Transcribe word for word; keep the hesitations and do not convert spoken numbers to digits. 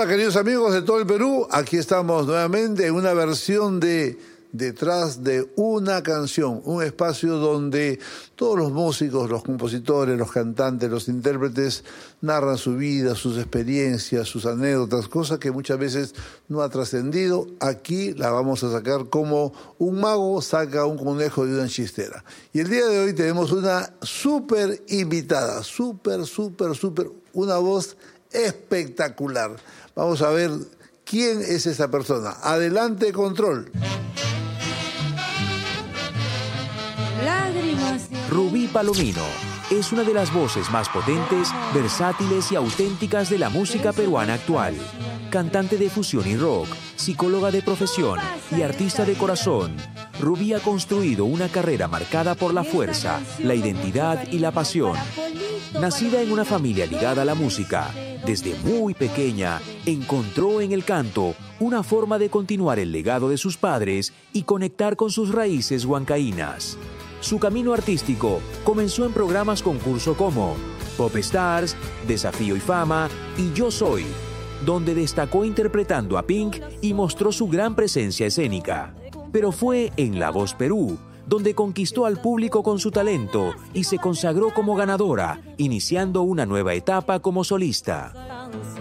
Hola queridos amigos de todo el Perú, aquí estamos nuevamente en una versión de Detrás de una canción, un espacio donde todos los músicos, los compositores, los cantantes, los intérpretes narran su vida, sus experiencias, sus anécdotas, cosas que muchas veces no ha trascendido. Aquí la vamos a sacar como un mago saca un conejo de una chistera. Y el día de hoy tenemos una súper invitada, súper, súper, súper, una voz espectacular. Vamos a ver quién es esa persona. Adelante, control. Rubí Palomino es una de las voces más potentes, versátiles y auténticas de la música peruana actual. Cantante de fusión y rock, psicóloga de profesión y artista de corazón, Rubí ha construido una carrera marcada por la fuerza, la identidad y la pasión. Nacida en una familia ligada a la música, desde muy pequeña encontró en el canto una forma de continuar el legado de sus padres y conectar con sus raíces huancaínas. Su camino artístico comenzó en programas concurso como Pop Stars, Desafío y Fama y Yo Soy, donde destacó interpretando a Pink y mostró su gran presencia escénica. Pero fue en La Voz Perú, donde conquistó al público con su talento y se consagró como ganadora, iniciando una nueva etapa como solista.